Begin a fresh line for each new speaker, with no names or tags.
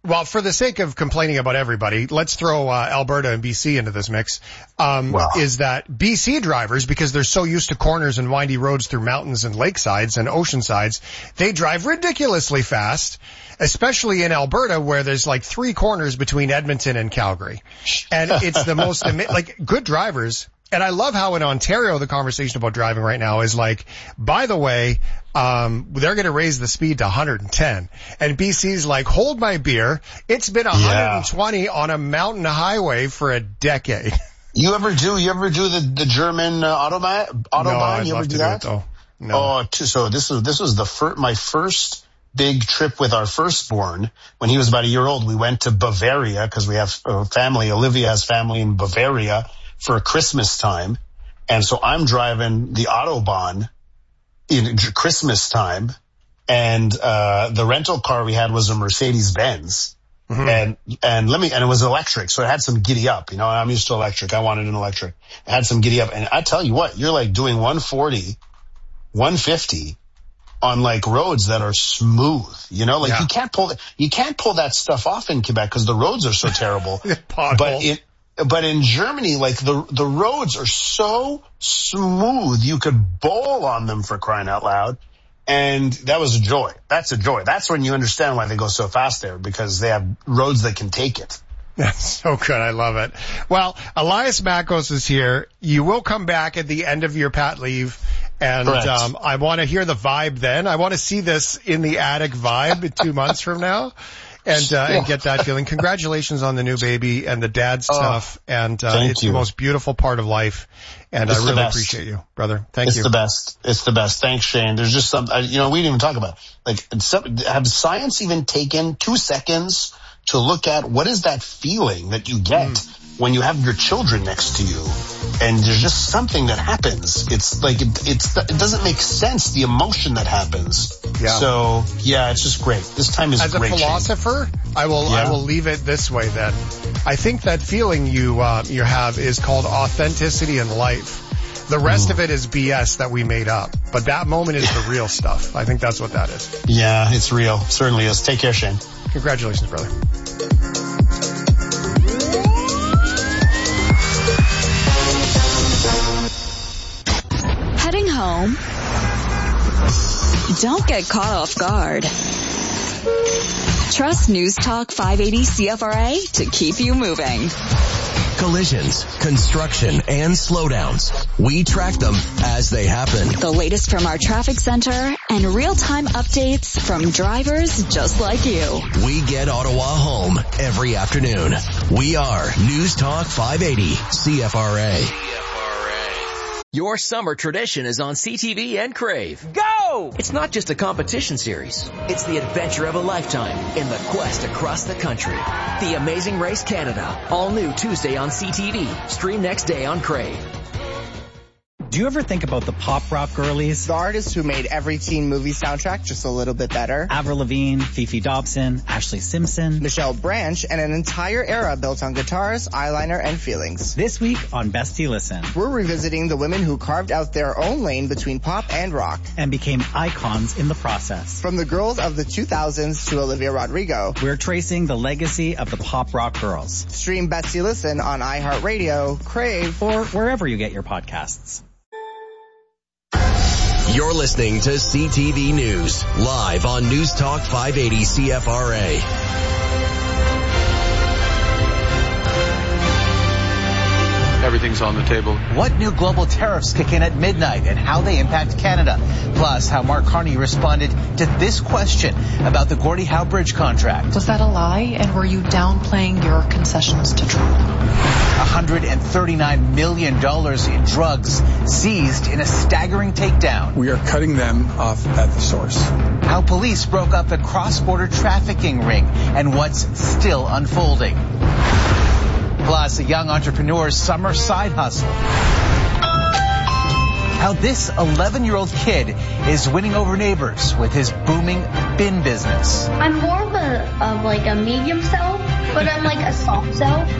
Well, for the sake of complaining about everybody, let's throw Alberta and BC into this mix. Is that BC drivers, because they're so used to corners and windy roads through mountains and lakesides and ocean sides, they drive ridiculously fast, especially in Alberta where there's like 3 corners between Edmonton and Calgary. And it's the most, good drivers. And I love how in Ontario, the conversation about driving right now is like, by the way, they're going to raise the speed to 110. And BC's like, hold my beer. It's been 120 on a mountain highway for a decade.
You ever do the German Autobahn?
No, I'd
you ever
love
do
to
that?
do it though. No.
So this was my first big trip with our firstborn. When he was about a year old, we went to Bavaria because we have family. Olivia has family in Bavaria for Christmas time. And so I'm driving the Autobahn in Christmas time. And, the rental car we had was a Mercedes-Benz. Mm-hmm. And it was electric. So it had some giddy up, I'm used to electric. I wanted an electric. It had some giddy up. And I tell you what, you're like doing 140, 150 on like roads that are smooth, you can't pull that stuff off in Quebec because the roads are so terrible. But in Germany, like the roads are so smooth, you could bowl on them, for crying out loud. And that was a joy. That's a joy. That's when you understand why they go so fast there, because they have roads that can take it.
That's so good. I love it. Well, Elias Makos is here. You will come back at the end of your pat leave. And I want to hear the vibe then. I want to see this in the attic vibe 2 months from now. And get that feeling. Congratulations on the new baby and the dad stuff. And it's the most beautiful part of life. And I really appreciate you, brother. Thank you.
It's the best. It's the best. Thanks, Shane. There's just some, we didn't even talk about it. Have science even taken 2 seconds to look at what is that feeling that you get when you have your children next to you? And there's just something that happens. It's like, it doesn't make sense, the emotion that happens. Yeah. So, it's just great. This time is great.
As a philosopher, I will leave it this way then. I think that feeling you have is called authenticity in life. The rest of it is BS that we made up. But that moment is the real stuff. I think that's what that is.
Yeah, it's real. Certainly is. Take care, Shane.
Congratulations, brother.
Heading home? Don't get caught off guard. Trust News Talk 580 CFRA to keep you moving.
Collisions, construction, and slowdowns. We track them as they happen.
The latest from our traffic center and real-time updates from drivers just like you.
We get Ottawa home every afternoon. We are News Talk 580 CFRA.
Your summer tradition is on CTV and Crave. Go! It's not just a competition series. It's the adventure of a lifetime in the quest across the country. The Amazing Race Canada. All new Tuesday on CTV. Stream next day on Crave.
Do you ever think about the pop rock girlies?
The artists who made every teen movie soundtrack just a little bit better.
Avril Lavigne, Fifi Dobson, Ashley Simpson,
Michelle Branch, and an entire era built on guitars, eyeliner, and feelings.
This week on Bestie Listen,
we're revisiting the women who carved out their own lane between pop and rock.
And became icons in the process.
From the girls of the 2000s to Olivia Rodrigo,
we're tracing the legacy of the pop rock girls.
Stream Bestie Listen on iHeartRadio, Crave,
or wherever you get your podcasts.
You're listening to CTV News, live on News Talk 580 CFRA.
Everything's on the table.
What new global tariffs kick in at midnight and how they impact Canada? Plus, how Mark Carney responded to this question about the Gordie Howe Bridge contract.
Was that a lie, and were you downplaying your concessions to Trump?
$139 million in drugs seized in a staggering takedown.
We are cutting them off at the source.
How police broke up a cross-border trafficking ring and what's still unfolding. Plus, a young entrepreneur's summer side hustle. How this 11-year-old kid is winning over neighbors with his booming bin business.
I'm more of a medium self, but I'm like a soft self.